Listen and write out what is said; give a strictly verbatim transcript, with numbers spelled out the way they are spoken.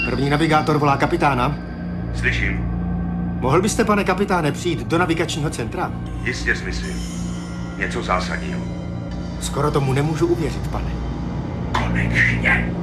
První navigátor volá kapitána. Slyším. Mohl byste, pane kapitáne, přijít do navigačního centra? Jistě, Smithy. Něco zásadního. Skoro tomu nemůžu uvěřit, pane. Konečně.